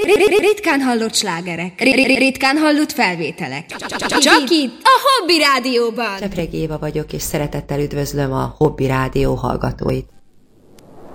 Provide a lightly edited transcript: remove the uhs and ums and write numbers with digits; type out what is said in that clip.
Ritkán hallott slágerek. Ritkán hallott felvételek. Csak itt, a Hobby Rádióban. Csepregi Éva vagyok, és szeretettel üdvözlöm a Hobby Rádió hallgatóit.